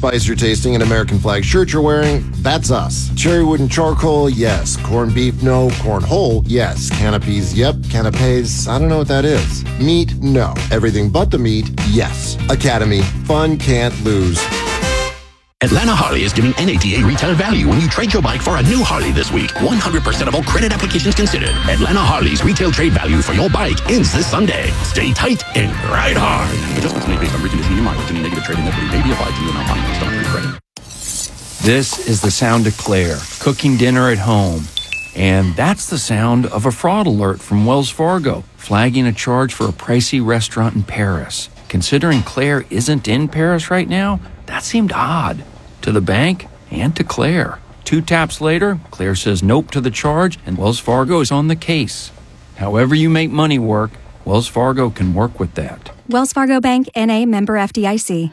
spice you're tasting and American flag shirt you're wearing, that's us. Cherry wood and charcoal, yes. Corned beef, no. Corn whole, yes. Canapes, yep. Canapes, I don't know what that is. Meat, no. Everything but the meat, yes. Academy, fun can't lose. Atlanta Harley is giving NADA retail value when you trade your bike for a new Harley this week. 100% of all credit applications considered. Atlanta Harley's retail trade value for your bike ends this Sunday. Stay tight and ride hard. Adjustments made based on reconditioning and mileage. Any negative trading equity may be applied to you and not buying stock or credit. This is the sound of Claire, cooking dinner at home. And that's the sound of a fraud alert from Wells Fargo, flagging a charge for a pricey restaurant in Paris. Considering Claire isn't in Paris right now, that seemed odd. To the bank and to Claire. 2 taps later, Claire says nope to the charge, and Wells Fargo is on the case. However you make money work, Wells Fargo can work with that. Wells Fargo Bank, N.A., member FDIC.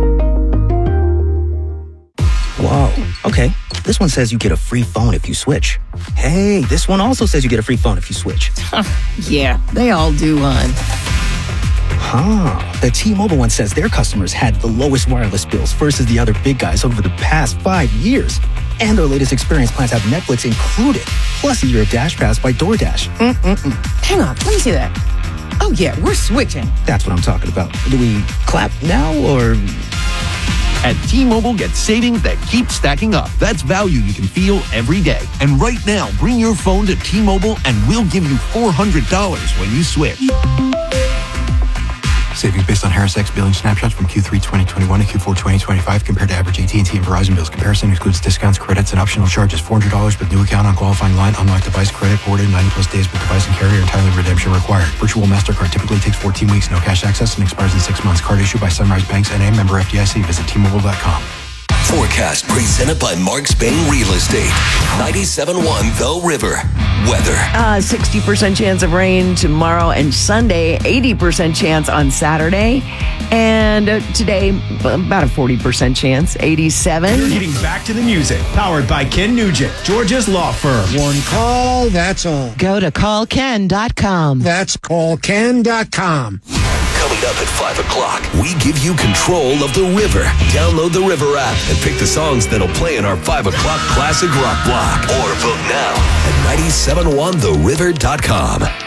Whoa, okay. This one says you get a free phone if you switch. Hey, this one also says you get a free phone if you switch. Yeah, they all do, hon. The T-Mobile one says their customers had the lowest wireless bills versus the other big guys over the past 5 years. And their latest experience plans have Netflix included, plus a year of Dash Pass by DoorDash. Hang on, let me see that. Oh, yeah, we're switching. That's what I'm talking about. Do we clap now, or... At T-Mobile, get savings that keep stacking up. That's value you can feel every day. And right now, bring your phone to T-Mobile and we'll give you $400 when you switch. Savings based on Harris X billing snapshots from Q3 2021 to Q4 2025 compared to average AT&T and Verizon bills. Comparison excludes discounts, credits, and optional charges. $400 with new account on qualifying line. Unlock device credit forwarded 90 plus days with device and carrier. Entirely redemption required. Virtual MasterCard typically takes 14 weeks. No cash access and expires in 6 months. Card issued by Sunrise Banks N.A. member FDIC. Visit T-Mobile.com. Forecast presented by Mark Spain Real Estate. 97.1 The River. Weather. 60% chance of rain tomorrow and Sunday. 80% chance on Saturday. And today, about a 40% chance. 87. We're getting back to the music. Powered by Ken Nugent, Georgia's law firm. One call, that's all. Go to callken.com. That's callken.com. Coming up at 5 o'clock, we give you control of the river. Download the River app and pick the songs that'll play in our 5 o'clock classic rock block. Or vote now at 971theriver.com.